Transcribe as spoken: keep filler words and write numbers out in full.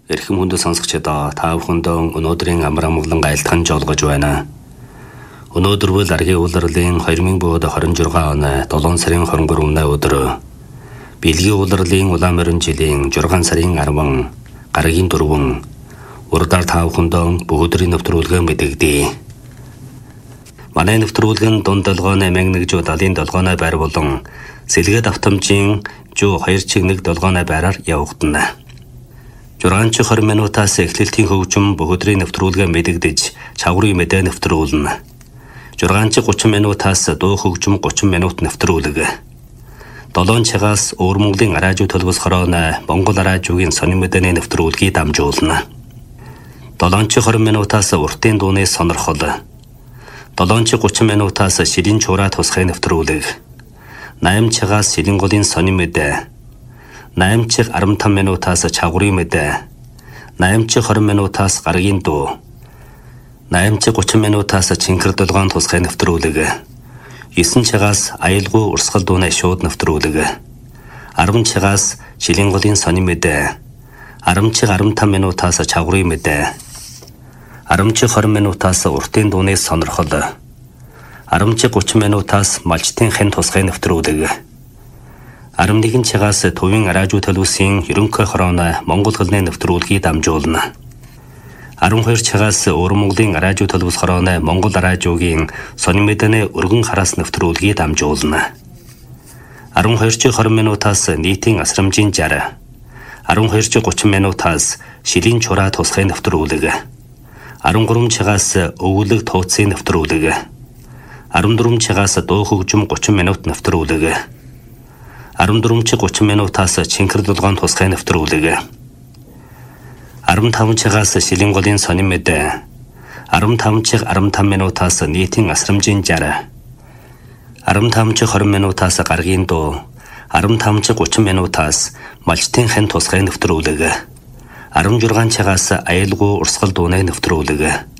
Эрхэм хүндэт сонсогчдоо та бүхэндээ өнөөдрийн амар амгалан айлтхан жолгож байна. Өнөөдөр бол аргийн улирлын две тысячи двадцать шесть оны долоо сарын двадцать trois өдөр. Бэлгийн улирлын улаан морин жилийн шесть сарын ten, гарагийн four. Урдаар та бүхэндээ бүгдрийн нэвтрүүлгээ мэдэгдэе. Манай нэвтрүүлгэн дунд долгооны one seventy долгооны байр болон сэлгээд автомжийн two чиг one долгооны байраар явагдана. six twenty минутаас эхлэлтийн хөгжим бүгдрийн нэвтрүүлгээ мэдэгдэж чаврын мэдээ нэвтрүүлнэ. six thirty минутаас дуу хөгжим thirty минут нэвтрүүлэг. seven цагаас Өвөр Монголын радио төлбөс хорооны Монгол радиогийн сонин мэдээний нэвтрүүлгийг дамжуулна. seven twenty минутаас уртын дууны сонирхол. seven thirty минутаас шилэн чураа тусгай нэвтрүүлэг. eight цагаас шилэн голын сонин мэдээ. eight fifty минутаас чаврын мэдээ. eight twenty минутаас гарагийн дуу. eight thirty минутаас чинкэр долгоон тусгай нэвтрүүлэг. nine цагаас аюулгүй урсгал дууны шууд нэвтрүүлэг. ten цагаас шилэн голын сонин мэдээ. ten fifty минутаас чаврын мэдээ. ten twenty минутаас уртын дууны сонирхол. ten thirty минутаас малчтын хэн тусгай нэвтрүүлэг. eleven цагаас төвийн радио төлөвсийн ерөнхий хорооны Монгол хэлний нэвтрүүлгийг дамжуулна. twelve цагаас Өвөр Монголын радио төлөвс хорооны Монгол радиогийн сонин мэдээний өргөн хараас нэвтрүүлгийг дамжуулна. twelve twenty минутаас нийтийн асрамжийн sixty. twelve thirty минутаас шилэн чураа тусгай нэвтрүүлэг. thirteen цагаас өвөлөг тууцын нэвтрүүлэг. fourteen цагаас дуу хөгжим thirty минут нэвтрүүлэг. fourteen thirty минутаас чинкэр долгоон тусгай нэвтрүүлэг. fifteen цагаас шилэн голын сонин мэдээ. fifteen минутаас нийтийн асрамжийн sixty. fifteen twenty минутаас гарагийн дуу. fifteen thirty минутаас малчтын хэн тусгай нэвтрүүлэг. sixteen цагаас аюулгүй урсгал дууны нэвтрүүлэг.